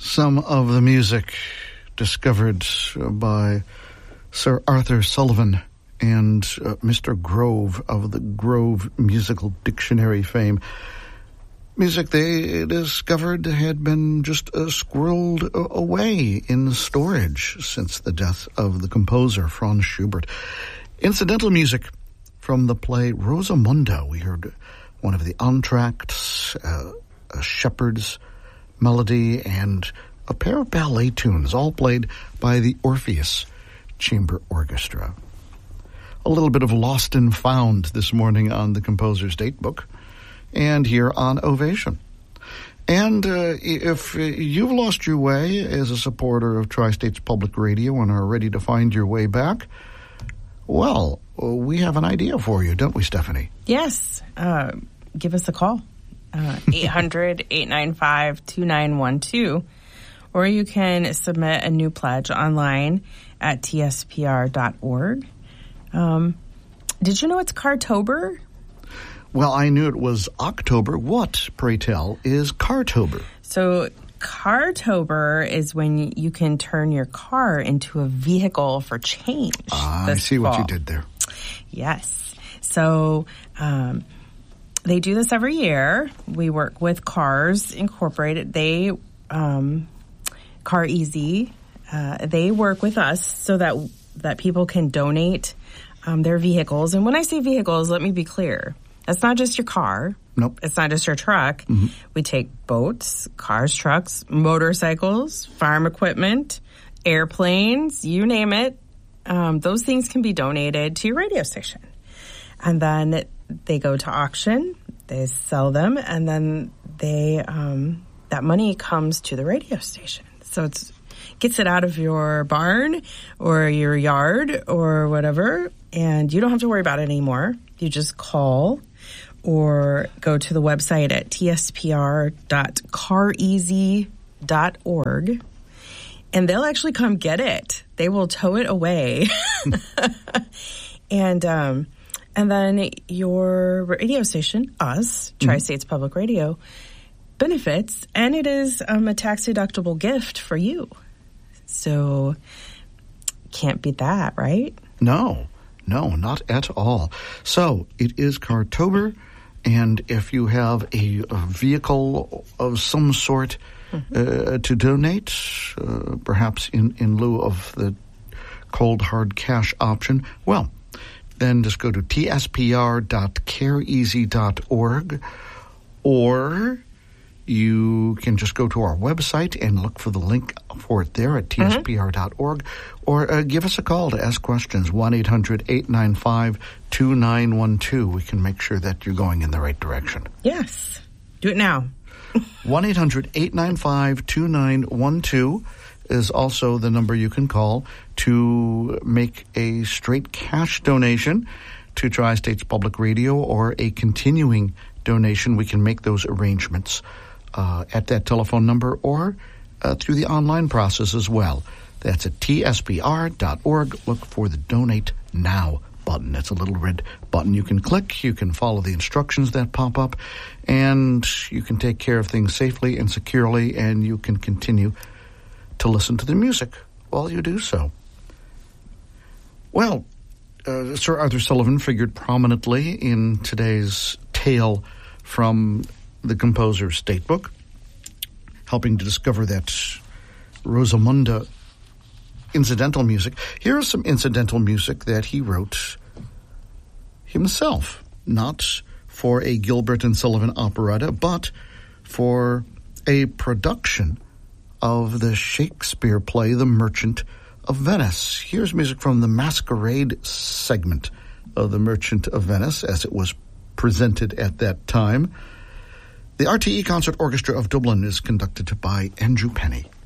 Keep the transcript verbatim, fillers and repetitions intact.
some of the music discovered by Sir Arthur Sullivan and uh, Mister Grove of the Grove Musical Dictionary fame. Music they discovered had been just uh, squirreled away in storage since the death of the composer Franz Schubert. Incidental music from the play Rosamunde. We heard one of the entr'actes, uh, a shepherd's melody, and a pair of ballet tunes, all played by the Orpheus Chamber Orchestra. A little bit of lost and found this morning on the Composer's Datebook and here on Ovation. And uh, if you've lost your way as a supporter of Tri-States Public Radio and are ready to find your way back, well, we have an idea for you, don't we, Stephanie? Yes. Uh, give us a call. Uh, eight hundred, eight nine five, two nine one two. Or you can submit a new pledge online at T S P R dot org. Um, did you know it's Cartober? Well, I knew it was October. What, pray tell, is Cartober? So Cartober is when you can turn your car into a vehicle for change. Ah, I see fall. What you did there. Yes. So um, they do this every year. We work with Cars Incorporated. They... Um, Car Easy, uh, they work with us so that that people can donate um, their vehicles. And when I say vehicles, let me be clear. That's not just your car. Nope. It's not just your truck. Mm-hmm. We take boats, cars, trucks, motorcycles, farm equipment, airplanes, you name it. Um, those things can be donated to your radio station. And then they go to auction, they sell them, and then they um, that money comes to the radio station. So it gets it out of your barn or your yard or whatever, and you don't have to worry about it anymore. You just call or go to the website at T S P R dot car easy dot org, and they'll actually come get it. They will tow it away. and um, and then your radio station, us, mm-hmm. Tri-States Public Radio, benefits, and it is um, a tax-deductible gift for you. So, can't beat that, right? No, no, not at all. So, it is Cartober, and if you have a, a vehicle of some sort mm-hmm. uh, to donate, uh, perhaps in, in lieu of the cold, hard cash option, well, then just go to T S P R dot care easy dot org, or you can just go to our website and look for the link for it there at T S P R dot org, mm-hmm. or uh, give us a call to ask questions, one eight hundred, eight nine five, two nine one two. We can make sure that you're going in the right direction. Yes. Do it now. one eight hundred, eight nine five, two nine one two is also the number you can call to make a straight cash donation to Tri-States Public Radio or a continuing donation. We can make those arrangements Uh, at that telephone number or uh, through the online process as well. That's at T S P R dot org. Look for the Donate Now button. It's a little red button you can click. You can follow the instructions that pop up, and you can take care of things safely and securely, and you can continue to listen to the music while you do so. Well, uh, Sir Arthur Sullivan figured prominently in today's tale from the Composer's Datebook, helping to discover that Rosamunde incidental music. Here is some incidental music that he wrote himself, not for a Gilbert and Sullivan operetta, but for a production of the Shakespeare play, The Merchant of Venice. Here's music from the Masquerade segment of The Merchant of Venice, as it was presented at that time. The R T E Concert Orchestra of Dublin is conducted by Andrew Penny.